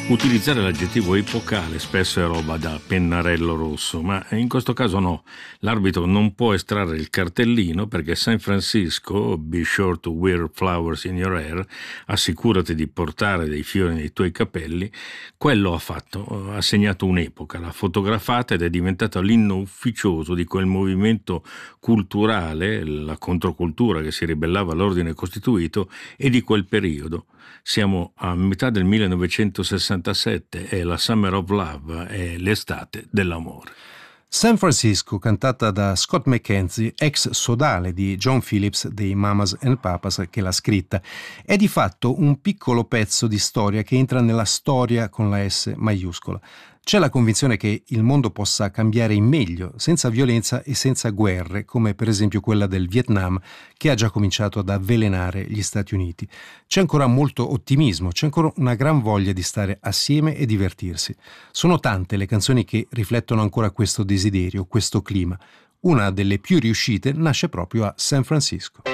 Utilizzare l'aggettivo epocale spesso è roba da pennarello rosso, ma in questo caso no. L'arbitro non può estrarre il cartellino perché San Francisco, be sure to wear flowers in your hair, assicurati di portare dei fiori nei tuoi capelli, quello ha fatto, ha segnato un'epoca, l'ha fotografata ed è diventato l'inno ufficioso di quel movimento culturale, la controcultura che si ribellava all'ordine costituito e di quel periodo. Siamo a metà del 1967 e la Summer of Love è l'estate dell'amore. San Francisco, cantata da Scott McKenzie, ex sodale di John Phillips dei Mamas and Papas, che l'ha scritta, è di fatto un piccolo pezzo di storia che entra nella storia con la S maiuscola. C'è la convinzione che il mondo possa cambiare in meglio, senza violenza e senza guerre, come per esempio quella del Vietnam, che ha già cominciato ad avvelenare gli Stati Uniti. C'è ancora molto ottimismo, c'è ancora una gran voglia di stare assieme e divertirsi. Sono tante le canzoni che riflettono ancora questo desiderio, questo clima. Una delle più riuscite nasce proprio a San Francisco.